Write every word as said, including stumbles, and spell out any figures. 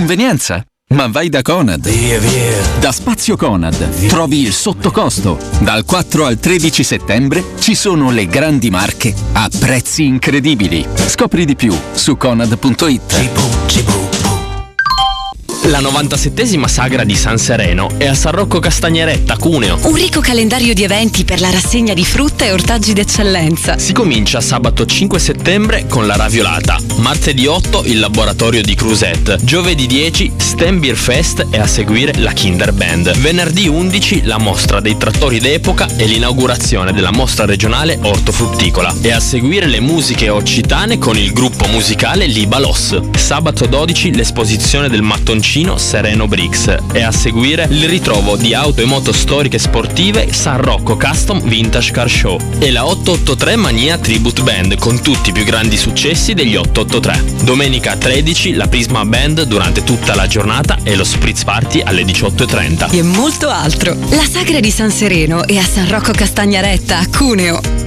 convenienza? Ma vai da Conad. Via, via. Da Spazio Conad via. Trovi il sottocosto. Dal quattro al tredici settembre ci sono le grandi marche a prezzi incredibili. Scopri di più su conad punto it. Cibu, cibu. La novantasettesima sagra di San Sereno è a San Rocco Castagneretta, Cuneo. Un ricco calendario di eventi per la rassegna di frutta e ortaggi d'eccellenza. Si comincia sabato cinque settembre con la raviolata, martedì otto il laboratorio di Crusette, giovedì dieci Stem Beer Fest e a seguire la Kinder Band, venerdì undici la mostra dei trattori d'epoca e l'inaugurazione della mostra regionale ortofrutticola e a seguire le musiche occitane con il gruppo musicale Libalos. Sabato dodici l'esposizione del mattoncino Sereno Bricks e a seguire il ritrovo di auto e moto storiche sportive San Rocco Custom Vintage Car Show e la ottocentoottantatré Mania Tribute Band con tutti i più grandi successi degli ottocentoottantatré. Domenica tredici la Prisma Band durante tutta la giornata e lo Spritz Party alle diciotto e trenta. E molto altro. La sagra di San Sereno è a San Rocco Castagneretta, a Cuneo.